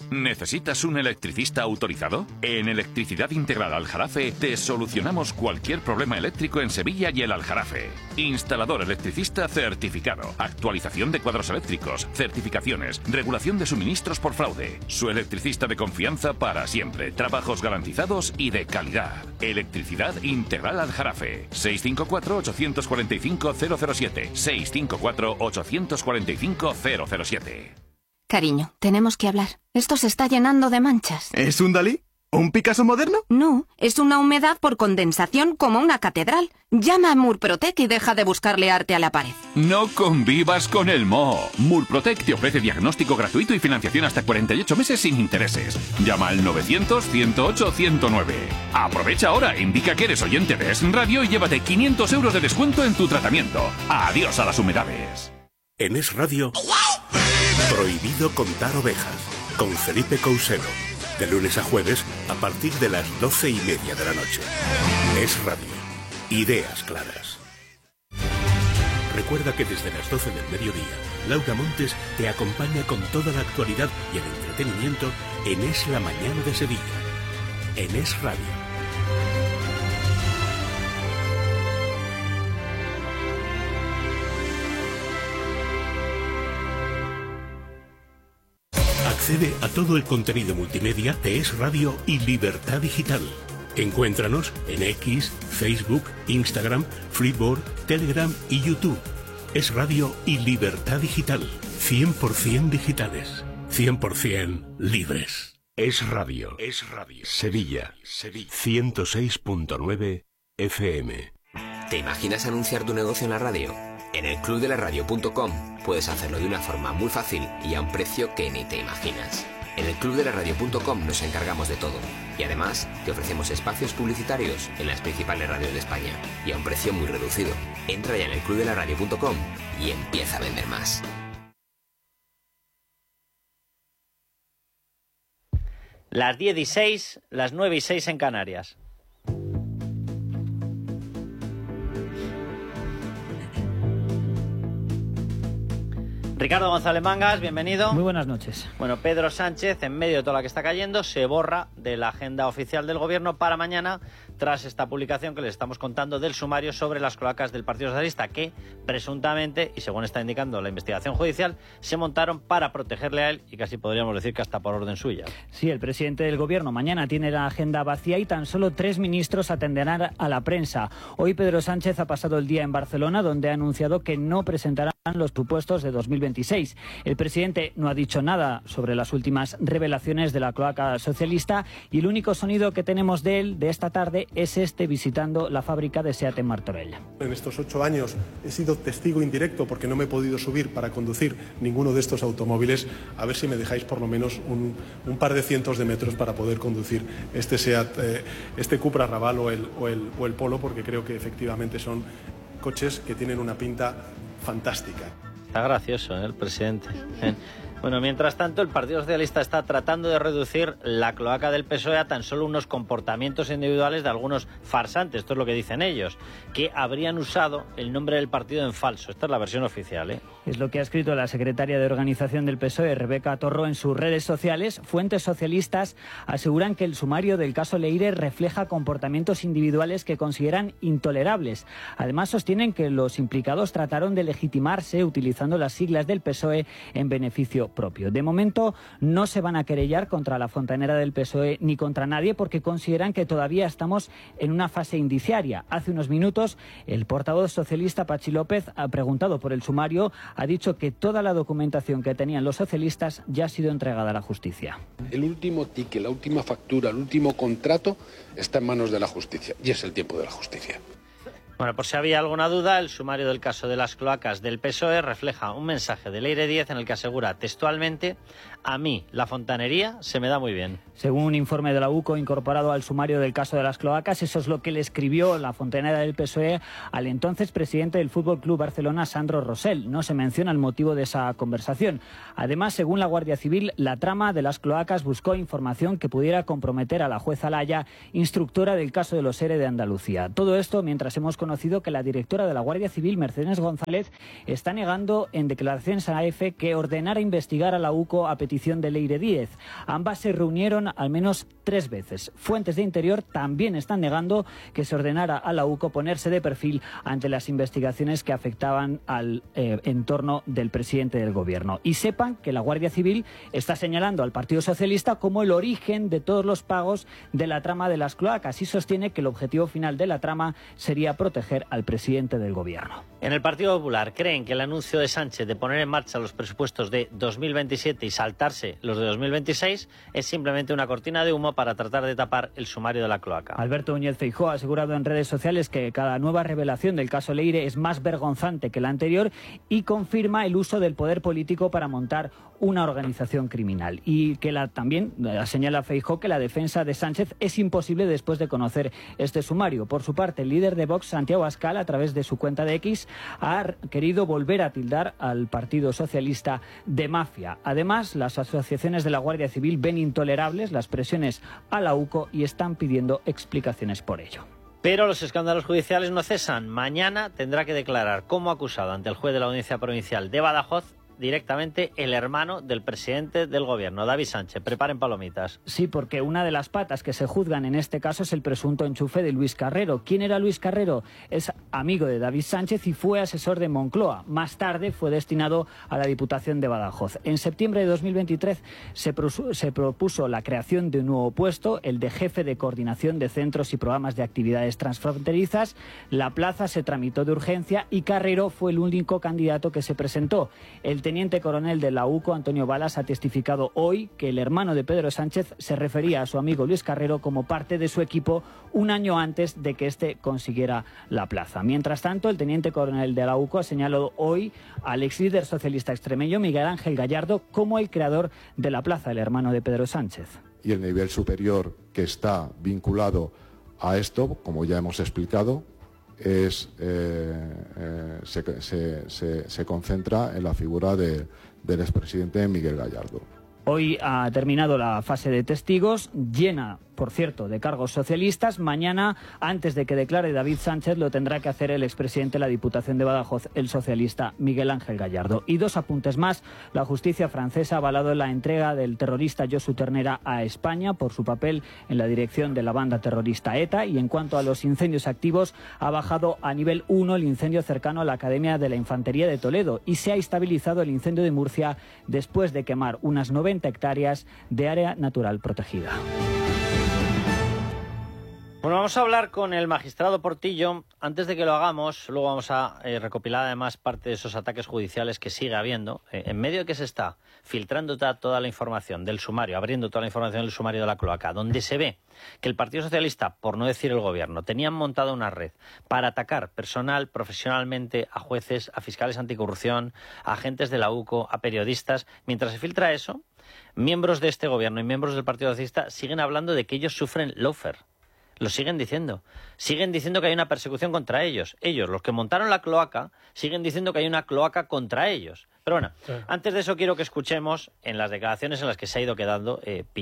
¿Necesitas un electricista autorizado? En Electricidad Integral Aljarafe te solucionamos cualquier problema eléctrico en Sevilla y el Aljarafe. Instalador electricista certificado, actualización de cuadros eléctricos, certificaciones, regulación de suministros por fraude. Su electricista de confianza para siempre, trabajos garantizados y de calidad. Electricidad Integral Aljarafe. 654-845-007. 654-845-007. Cariño, tenemos que hablar. Esto se está llenando de manchas. ¿Es un Dalí? ¿Un Picasso moderno? No, es una humedad por condensación como una catedral. Llama a Murprotec y deja de buscarle arte a la pared. No convivas con el moho. Murprotec te ofrece diagnóstico gratuito y financiación hasta 48 meses sin intereses. Llama al 900-108-109. Aprovecha ahora, indica que eres oyente de Es Radio y llévate 500 euros de descuento en tu tratamiento. Adiós a las humedades. En Es Radio, Prohibido contar ovejas, con Felipe Couselo. De lunes a jueves, a partir de las 12:30 de la noche. Es Radio. Ideas claras. Recuerda que desde las 12 del mediodía, Laura Montes te acompaña con toda la actualidad y el entretenimiento en Es la Mañana de Sevilla. En Es Radio. Accede a todo el contenido multimedia de Es Radio y Libertad Digital. Encuéntranos en X, Facebook, Instagram, Freeboard, Telegram y YouTube. Es Radio y Libertad Digital. 100% digitales. 100% libres. Es Radio. Es Radio. Sevilla. 106.9 FM. ¿Te imaginas anunciar tu negocio en la radio? En el clubdelaradio.com puedes hacerlo de una forma muy fácil y a un precio que ni te imaginas. En el clubdelaradio.com nos encargamos de todo y además te ofrecemos espacios publicitarios en las principales radios de España y a un precio muy reducido. Entra ya en el clubdelaradio.com y empieza a vender más. Las 10:06, las 9:06 en Canarias. Ricardo González Mangas, bienvenido. Muy buenas noches. Bueno, Pedro Sánchez, en medio de toda la que está cayendo, se borra de la agenda oficial del Gobierno para mañana, tras esta publicación que les estamos contando del sumario sobre las cloacas del Partido Socialista, que presuntamente, y según está indicando la investigación judicial, se montaron para protegerle a él y casi podríamos decir que hasta por orden suya. Sí, el presidente del Gobierno mañana tiene la agenda vacía y tan solo 3 ministros atenderán a la prensa. Hoy Pedro Sánchez ha pasado el día en Barcelona, donde ha anunciado que no presentarán los presupuestos de 2026. El presidente no ha dicho nada sobre las últimas revelaciones de la cloaca socialista y el único sonido que tenemos de él de esta tarde es este visitando la fábrica de SEAT en Martorell. En estos 8 años he sido testigo indirecto porque no me he podido subir para conducir ninguno de estos automóviles. A ver si me dejáis por lo menos un par de cientos de metros para poder conducir este SEAT, este Cupra Raval o el Polo, porque creo que efectivamente son coches que tienen una pinta fantástica. Está gracioso, el presidente. Bueno, mientras tanto, el Partido Socialista está tratando de reducir la cloaca del PSOE a tan solo unos comportamientos individuales de algunos farsantes, esto es lo que dicen ellos, que habrían usado el nombre del partido en falso. Esta es la versión oficial, ¿eh? Es lo que ha escrito la secretaria de organización del PSOE, Rebeca Torro, en sus redes sociales. Fuentes socialistas aseguran que el sumario del caso Leire refleja comportamientos individuales que consideran intolerables. Además, sostienen que los implicados trataron de legitimarse utilizando las siglas del PSOE en beneficio propio. De momento no se van a querellar contra la fontanera del PSOE ni contra nadie porque consideran que todavía estamos en una fase indiciaria. Hace unos minutos el portavoz socialista Pachi López, ha preguntado por el sumario, ha dicho que toda la documentación que tenían los socialistas ya ha sido entregada a la justicia. El último ticket, la última factura, el último contrato está en manos de la justicia y es el tiempo de la justicia. Bueno, por si había alguna duda, el sumario del caso de las cloacas del PSOE refleja un mensaje de Leire Díez en el que asegura textualmente: a mí la fontanería se me da muy bien. Según un informe de la UCO incorporado al sumario del caso de las cloacas, eso es lo que le escribió la fontanera del PSOE al entonces presidente del Fútbol Club Barcelona, Sandro Rosell. No se menciona el motivo de esa conversación. Además, según la Guardia Civil, la trama de las cloacas buscó información que pudiera comprometer a la jueza Laya, instructora del caso de los ERE de Andalucía. Todo esto mientras hemos conocido conocido que la directora de la Guardia Civil, Mercedes González, está negando en declaraciones a EFE que ordenara investigar a la UCO a petición de Leire Díez. Ambas se reunieron al menos 3 veces. Fuentes de Interior también están negando que se ordenara a la UCO ponerse de perfil ante las investigaciones que afectaban al entorno del presidente del Gobierno. Y sepan que la Guardia Civil está señalando al Partido Socialista como el origen de todos los pagos de la trama de las cloacas y sostiene que el objetivo final de la trama sería proteger al presidente del Gobierno. En el Partido Popular creen que el anuncio de Sánchez de poner en marcha los presupuestos de 2027 y saltarse los de 2026 es simplemente una cortina de humo para tratar de tapar el sumario de la cloaca. Alberto Núñez Feijóo ha asegurado en redes sociales que cada nueva revelación del caso Leire es más vergonzante que la anterior y confirma el uso del poder político para montar una organización criminal. Y que también señala Feijóo que la defensa de Sánchez es imposible después de conocer este sumario. Por su parte, el líder de Vox, Santiago Abascal, a través de su cuenta de X, ha querido volver a tildar al Partido Socialista de mafia. Además, las asociaciones de la Guardia Civil ven intolerables las presiones a la UCO y están pidiendo explicaciones por ello. Pero los escándalos judiciales no cesan. Mañana tendrá que declarar como acusado ante el juez de la Audiencia Provincial de Badajoz directamente el hermano del presidente del Gobierno, David Sánchez. Preparen palomitas. Sí, porque una de las patas que se juzgan en este caso es el presunto enchufe de Luis Carrero. ¿Quién era Luis Carrero? Es amigo de David Sánchez y fue asesor de Moncloa. Más tarde fue destinado a la Diputación de Badajoz. En septiembre de 2023 se propuso la creación de un nuevo puesto, el de jefe de coordinación de centros y programas de actividades transfronterizas. La plaza se tramitó de urgencia y Carrero fue el único candidato que se presentó. El teniente coronel de la UCO, Antonio Balas, ha testificado hoy que el hermano de Pedro Sánchez se refería a su amigo Luis Carrero como parte de su equipo un año antes de que éste consiguiera la plaza. Mientras tanto, el teniente coronel de la UCO ha señalado hoy al ex líder socialista extremeño Miguel Ángel Gallardo como el creador de la plaza, el hermano de Pedro Sánchez. Y el nivel superior que está vinculado a esto, como ya hemos explicado, se concentra en la figura del expresidente Miguel Gallardo. Hoy ha terminado la fase de testigos, llena, por cierto, de cargos socialistas. Mañana, antes de que declare David Sánchez, lo tendrá que hacer el expresidente de la Diputación de Badajoz, el socialista Miguel Ángel Gallardo. Y 2 apuntes más. La justicia francesa ha avalado la entrega del terrorista Josu Ternera a España por su papel en la dirección de la banda terrorista ETA. Y en cuanto a los incendios activos, ha bajado a nivel 1 el incendio cercano a la Academia de la Infantería de Toledo y se ha estabilizado el incendio de Murcia después de quemar unas 90 hectáreas de área natural protegida. Bueno, vamos a hablar con el magistrado Portillo. Antes de que lo hagamos, luego vamos a recopilar además parte de esos ataques judiciales que sigue habiendo. En medio de que se está filtrando toda la información del sumario, abriendo toda la información del sumario de la cloaca, donde se ve que el Partido Socialista, por no decir el Gobierno, tenían montada una red para atacar profesionalmente a jueces, a fiscales anticorrupción, a agentes de la UCO, a periodistas. Mientras se filtra eso, miembros de este Gobierno y miembros del Partido Socialista siguen hablando de que ellos sufren lawfare. Lo siguen diciendo. Siguen diciendo que hay una persecución contra ellos. Ellos, los que montaron la cloaca, siguen diciendo que hay una cloaca contra ellos. Pero bueno, antes de eso quiero que escuchemos en las declaraciones en las que se ha ido quedando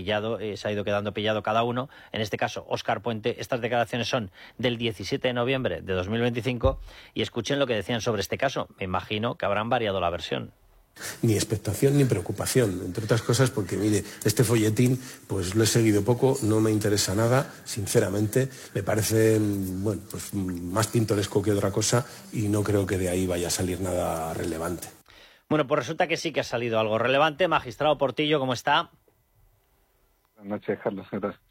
pillado cada uno. En este caso, Óscar Puente. Estas declaraciones son del 17 de noviembre de 2025 y escuchen lo que decían sobre este caso. Me imagino que habrán variado la versión. Ni expectación ni preocupación, entre otras cosas porque, mire, este folletín pues lo he seguido poco, no me interesa nada, sinceramente, me parece pues más pintoresco que otra cosa y no creo que de ahí vaya a salir nada relevante. Bueno, pues resulta que sí que ha salido algo relevante. Magistrado Portillo, ¿cómo está? Buenas noches, Carlos.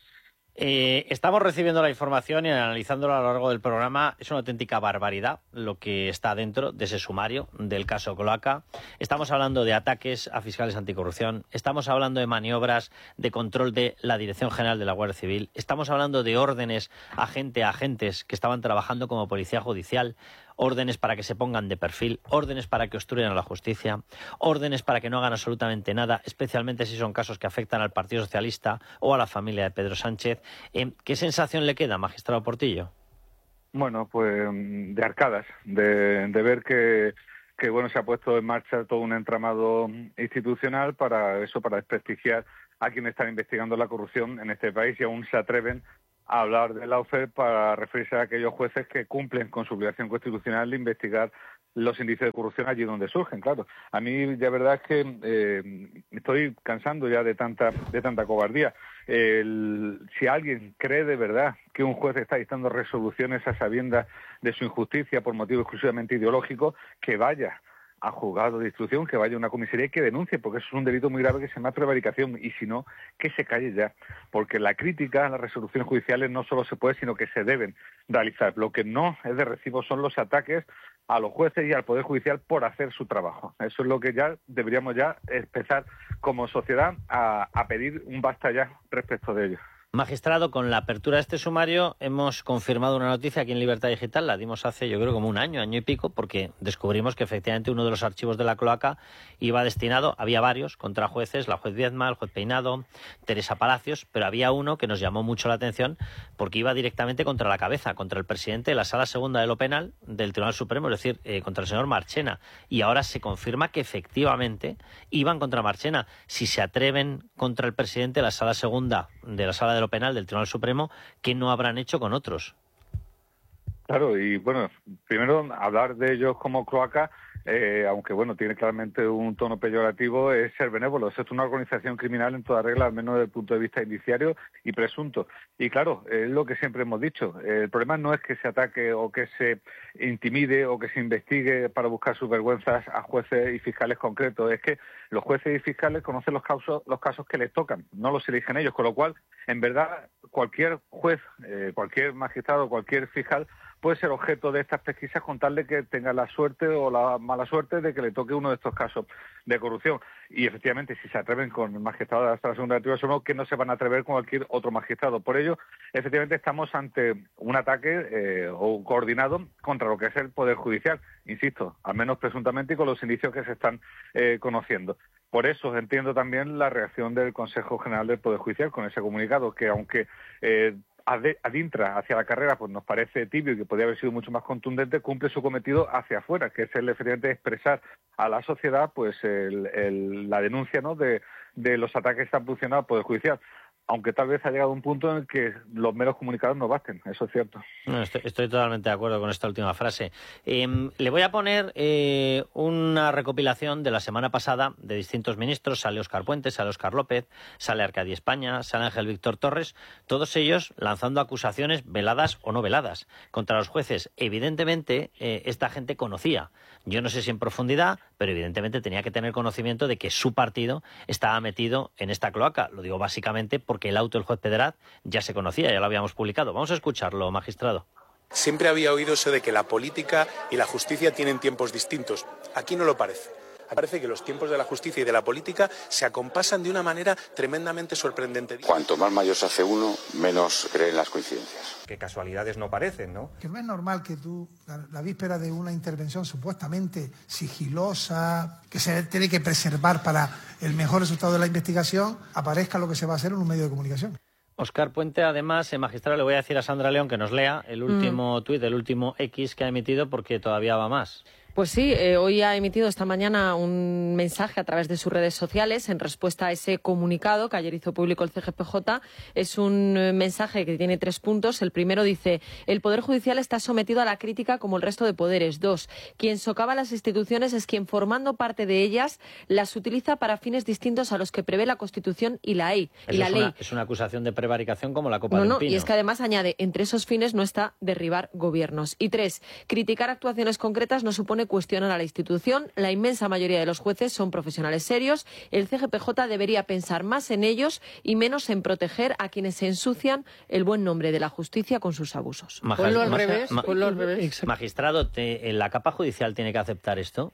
Estamos recibiendo la información y analizándola a lo largo del programa. Es una auténtica barbaridad lo que está dentro de ese sumario del caso Cloaca. Estamos hablando de ataques a fiscales anticorrupción, estamos hablando de maniobras de control de la Dirección General de la Guardia Civil, estamos hablando de órdenes a agentes que estaban trabajando como policía judicial, órdenes para que se pongan de perfil, órdenes para que obstruyan a la justicia, órdenes para que no hagan absolutamente nada, especialmente si son casos que afectan al Partido Socialista o a la familia de Pedro Sánchez. ¿Qué sensación le queda, magistrado Portillo? Bueno, pues de arcadas, de ver que se ha puesto en marcha todo un entramado institucional para desprestigiar a quienes están investigando la corrupción en este país y aún se atreven hablar de lawfare para referirse a aquellos jueces que cumplen con su obligación constitucional de investigar los índices de corrupción allí donde surgen, claro. A mí, de verdad, es que estoy cansando ya de tanta cobardía. Si alguien cree de verdad que un juez está dictando resoluciones a sabiendas de su injusticia por motivos exclusivamente ideológicos, que vaya a juzgado de instrucción, que vaya a una comisaría y que denuncie, porque eso es un delito muy grave que se llama prevaricación, y si no, que se calle ya, porque la crítica a las resoluciones judiciales no solo se puede, sino que se deben realizar. Lo que no es de recibo son los ataques a los jueces y al Poder Judicial por hacer su trabajo. Eso es lo que ya deberíamos ya empezar como sociedad a pedir un basta ya respecto de ello. Magistrado, con la apertura de este sumario hemos confirmado una noticia aquí en Libertad Digital, la dimos hace yo creo como un año y pico, porque descubrimos que efectivamente uno de los archivos de la cloaca iba destinado, había varios, contra jueces, la juez Viedma, el juez Peinado, Teresa Palacios, pero había uno que nos llamó mucho la atención porque iba directamente contra la cabeza, contra el presidente de la Sala Segunda de lo Penal del Tribunal Supremo, es decir, contra el señor Marchena. Y ahora se confirma que efectivamente iban contra Marchena. Si se atreven contra el presidente de la Sala Segunda de la Sala de lo Penal del Tribunal Supremo, ¿qué no habrán hecho con otros? Claro, y bueno, primero hablar de ellos como cloaca, aunque bueno, tiene claramente un tono peyorativo, es ser benévolo. Eso es una organización criminal en toda regla, al menos desde el punto de vista indiciario y presunto. Y claro, es lo que siempre hemos dicho. El problema no es que se ataque o que se intimide o que se investigue para buscar sus vergüenzas a jueces y fiscales concretos. Es que los jueces y fiscales conocen los casos que les tocan, no los eligen ellos. Con lo cual, en verdad, cualquier juez, cualquier magistrado, cualquier fiscal puede ser objeto de estas pesquisas con tal de que tenga la suerte o la mala suerte de que le toque uno de estos casos de corrupción. Y efectivamente, si se atreven con el magistrado hasta la segunda de Tribunal Supremo, que no se van a atrever con cualquier otro magistrado. Por ello, efectivamente, estamos ante un ataque o coordinado contra lo que es el Poder Judicial, insisto, al menos presuntamente y con los indicios que se están conociendo. Por eso entiendo también la reacción del Consejo General del Poder Judicial con ese comunicado, que aunque adintra hacia la carrera pues nos parece tibio y que podría haber sido mucho más contundente, cumple su cometido hacia afuera, que es el efectivamente expresar a la sociedad pues la denuncia, ¿no?, de los ataques que están produciendo al Poder Judicial. Aunque tal vez ha llegado un punto en el que los meros comunicados no basten, eso es cierto. No, estoy totalmente de acuerdo con esta última frase. Le voy a poner una recopilación de la semana pasada de distintos ministros. Sale Óscar Puente, sale Óscar López, sale Arcadio España, sale Ángel Víctor Torres, todos ellos lanzando acusaciones veladas o no veladas contra los jueces. Evidentemente, esta gente conocía, yo no sé si en profundidad, pero evidentemente tenía que tener conocimiento de que su partido estaba metido en esta cloaca. Lo digo básicamente porque el auto del juez Pedraz ya se conocía, ya lo habíamos publicado. Vamos a escucharlo, magistrado. Siempre había oído eso de que la política y la justicia tienen tiempos distintos. Aquí no lo parece. Parece que los tiempos de la justicia y de la política se acompasan de una manera tremendamente sorprendente. Cuanto más mayor se hace uno, menos cree en las coincidencias. Que casualidades no parecen, ¿no? Que no es normal que tú, la víspera de una intervención supuestamente sigilosa, que se tiene que preservar para el mejor resultado de la investigación, aparezca lo que se va a hacer en un medio de comunicación. Óscar Puente, además, magistrado, le voy a decir a Sandra León que nos lea el último tuit, el último X que ha emitido, porque todavía va más. Pues sí, hoy ha emitido esta mañana un mensaje a través de sus redes sociales en respuesta a ese comunicado que ayer hizo público el CGPJ. Es un mensaje que tiene 3 puntos. El primero dice: el Poder Judicial está sometido a la crítica como el resto de poderes. 2. Quien socava las instituciones es quien, formando parte de ellas, las utiliza para fines distintos a los que prevé la Constitución y la ley. Es una acusación de prevaricación como la copa de un pino. Y es que además añade, entre esos fines no está derribar gobiernos. Y 3. Criticar actuaciones concretas no supone cuestionar a la institución. La inmensa mayoría de los jueces son profesionales serios. El CGPJ debería pensar más en ellos y menos en proteger a quienes se ensucian el buen nombre de la justicia con sus abusos. Ponlo al revés. Magistrado, ¿la capa judicial tiene que aceptar esto?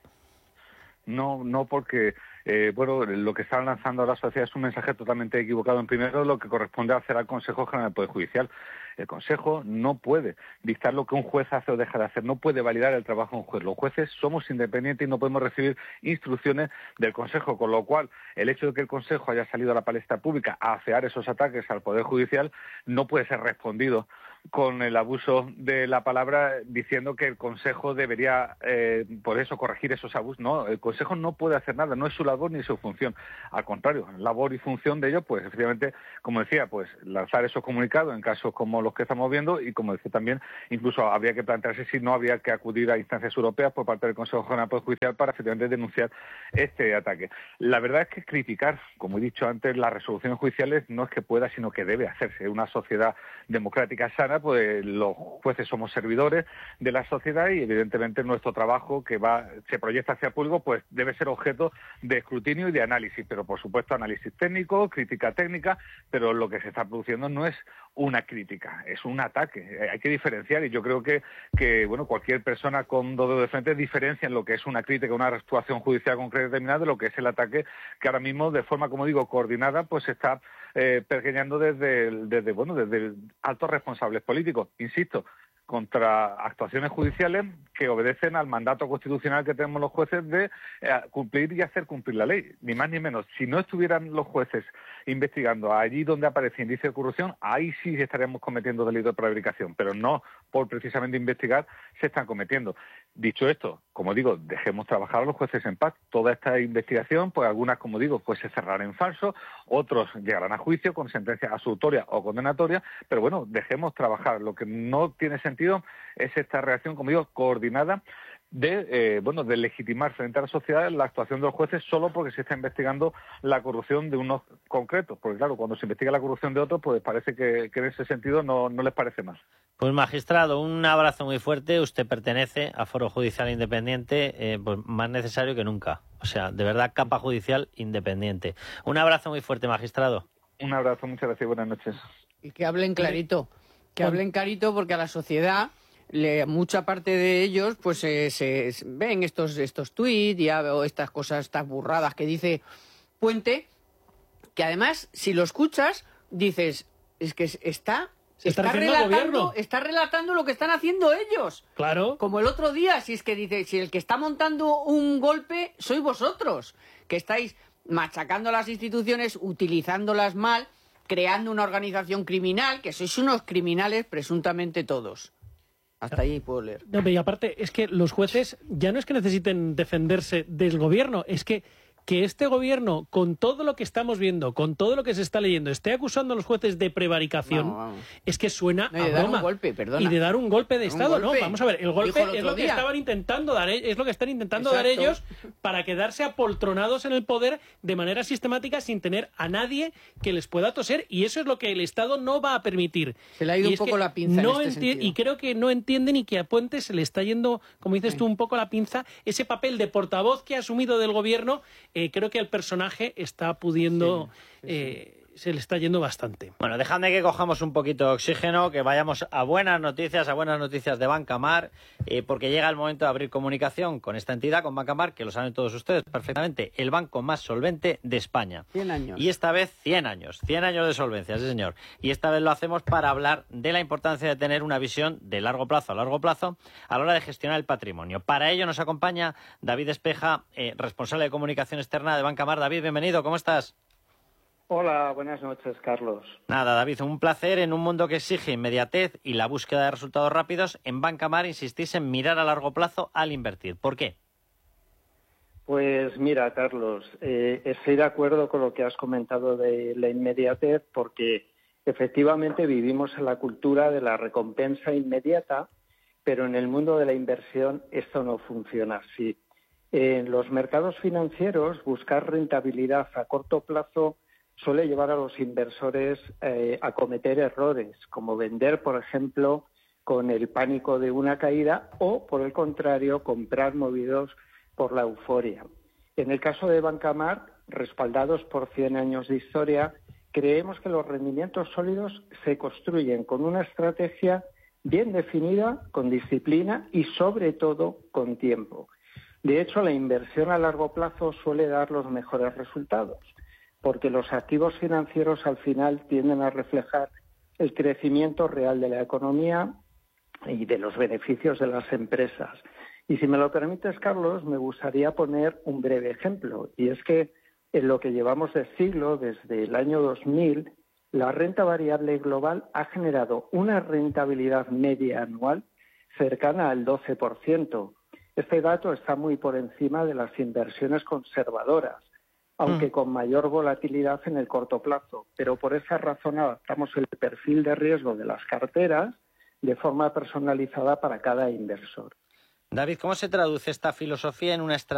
No, porque lo que están lanzando a la sociedad es un mensaje totalmente equivocado. En primero, lo que corresponde hacer al Consejo General del Poder Judicial. El Consejo no puede dictar lo que un juez hace o deja de hacer, no puede validar el trabajo de un juez. Los jueces somos independientes y no podemos recibir instrucciones del Consejo, con lo cual el hecho de que el Consejo haya salido a la palestra pública a afear esos ataques al Poder Judicial no puede ser respondido con el abuso de la palabra, diciendo que el Consejo debería, por eso, corregir esos abusos. No, el Consejo no puede hacer nada, no es su labor ni su función. Al contrario, labor y función de ello, pues efectivamente, como decía, pues lanzar esos comunicados en casos como los que estamos viendo, y como decía también, incluso habría que plantearse si no habría que acudir a instancias europeas por parte del Consejo General del Poder Judicial para efectivamente denunciar este ataque. La verdad es que criticar, como he dicho antes, las resoluciones judiciales no es que pueda, sino que debe hacerse. En una sociedad democrática sana, pues los jueces somos servidores de la sociedad y evidentemente nuestro trabajo que se proyecta hacia el público, pues debe ser objeto de escrutinio y de análisis, pero por supuesto análisis técnico, crítica técnica, pero lo que se está produciendo no es una crítica, es un ataque. Hay que diferenciar, y yo creo que bueno, cualquier persona con dos dedos de frente diferencia en lo que es una crítica, una actuación judicial concreta y determinada, de lo que es el ataque que ahora mismo, de forma, como digo, coordinada, pues se está pergeñando desde altos responsables políticos, insisto, contra actuaciones judiciales que obedecen al mandato constitucional que tenemos los jueces de cumplir y hacer cumplir la ley, ni más ni menos. Si no estuvieran los jueces investigando allí donde aparece indicio de corrupción, ahí sí estaríamos cometiendo delitos de prevaricación, pero no por precisamente investigar se están cometiendo. Dicho esto, como digo, dejemos trabajar a los jueces en paz. Toda esta investigación, pues algunas, como digo, pues se cerrarán en falso, otros llegarán a juicio con sentencia absolutoria o condenatoria, pero bueno, dejemos trabajar. Lo que no tiene sentido es esta reacción, como digo, coordinada de legitimar frente a la sociedad la actuación de los jueces solo porque se está investigando la corrupción de unos concretos, porque claro, cuando se investiga la corrupción de otros, pues parece que en ese sentido no les parece más. Pues magistrado, un abrazo muy fuerte. Usted pertenece a Foro Judicial Independiente, pues más necesario que nunca. O sea, de verdad, capa judicial independiente. Un abrazo muy fuerte, magistrado. Un abrazo, muchas gracias y buenas noches. Y que hablen clarito, porque a la sociedad, mucha parte de ellos, pues se ven estos tuits o estas cosas, estas burradas que dice Puente, que además, si lo escuchas, dices, es que está relatando lo que están haciendo ellos. Claro. Como el otro día, si el que está montando un golpe sois vosotros, que estáis machacando las instituciones, utilizándolas mal, creando una organización criminal, que sois unos criminales presuntamente todos. Hasta ahí puedo leer. No, y aparte, es que los jueces ya no es que necesiten defenderse del gobierno, es que este gobierno, con todo lo que estamos viendo, con todo lo que se está leyendo, esté acusando a los jueces de prevaricación, es que suena a broma. De dar un golpe, perdona. Y de dar un golpe de Estado, golpe. ¿no? Vamos a ver, el golpe es lo que estaban intentando dar, es lo que están intentando dar ellos para quedarse apoltronados en el poder de manera sistemática sin tener a nadie que les pueda toser, y eso es lo que el Estado no va a permitir. Se le ha ido un poco la pinza en este sentido. Y creo que no entienden, y que a Puente se le está yendo, como dices tú, un poco la pinza, ese papel de portavoz que ha asumido del gobierno. Creo que el personaje está pudiendo... se le está yendo bastante. Bueno, dejadme que cojamos un poquito de oxígeno, que vayamos a buenas noticias de Bancamar, porque llega el momento de abrir comunicación con esta entidad, con Bancamar, que lo saben todos ustedes perfectamente, el banco más solvente de España. 100 años. Y esta vez 100 años de solvencia, sí señor. Y esta vez lo hacemos para hablar de la importancia de tener una visión de largo plazo a la hora de gestionar el patrimonio. Para ello nos acompaña David Espeja, responsable de comunicación externa de Bancamar. David, bienvenido, ¿cómo estás? Hola, buenas noches, Carlos. Nada, David, un placer. En un mundo que exige inmediatez y la búsqueda de resultados rápidos, en Bancamar insistís en mirar a largo plazo al invertir. ¿Por qué? Pues mira, Carlos, estoy de acuerdo con lo que has comentado de la inmediatez, porque efectivamente vivimos en la cultura de la recompensa inmediata, pero en el mundo de la inversión esto no funciona así. En los mercados financieros, buscar rentabilidad a corto plazo suele llevar a los inversores a cometer errores, como vender, por ejemplo, con el pánico de una caída, o, por el contrario, comprar movidos por la euforia. En el caso de Bancamar, respaldados por 100 años de historia, creemos que los rendimientos sólidos se construyen con una estrategia bien definida, con disciplina y, sobre todo, con tiempo. De hecho, la inversión a largo plazo suele dar los mejores resultados, porque los activos financieros al final tienden a reflejar el crecimiento real de la economía y de los beneficios de las empresas. Y si me lo permites, Carlos, me gustaría poner un breve ejemplo, y es que en lo que llevamos de siglo, desde el año 2000, la renta variable global ha generado una rentabilidad media anual cercana al 12%. Este dato está muy por encima de las inversiones conservadoras, aunque con mayor volatilidad en el corto plazo. Pero por esa razón adaptamos el perfil de riesgo de las carteras de forma personalizada para cada inversor. David, ¿cómo se traduce esta filosofía en una estrategia